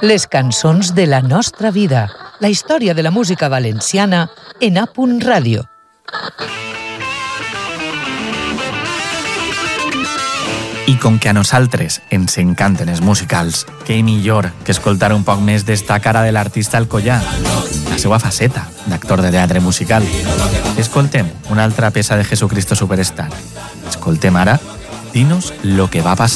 Les cançons de la nostra vida. La història de la música valenciana en A. Ràdio. I com que a nosaltres ens encanten els musicals, què millor que escoltar un poc més d'esta cara de l'artista Alcoyà, la seva faceta d'actor de teatre musical. Escoltem una altra peça de Jesucristo Superstar. Escoltem ara Dinos lo que va passar.